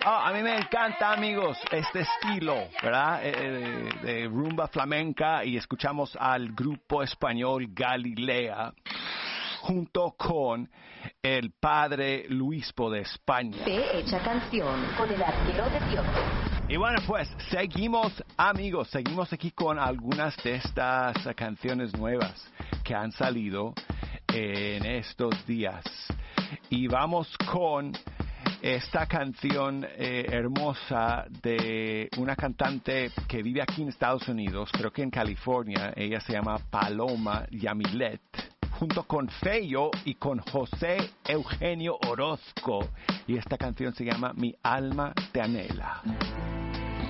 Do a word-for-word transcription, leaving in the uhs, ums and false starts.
Ah, a mí me encanta, amigos, este estilo, ¿verdad? Eh, eh, de, de rumba flamenca, y escuchamos al grupo español Galilea junto con el padre Luispo de España. Fe hecha canción con el arquero de Dios. Y bueno, pues seguimos, amigos, seguimos aquí con algunas de estas uh, canciones nuevas que han salido en estos días. Y vamos con esta canción eh, hermosa de una cantante que vive aquí en Estados Unidos, creo que en California. Ella se llama Paloma Yamilet, junto con Feyo y con José Eugenio Orozco. Y esta canción se llama Mi alma te anhela.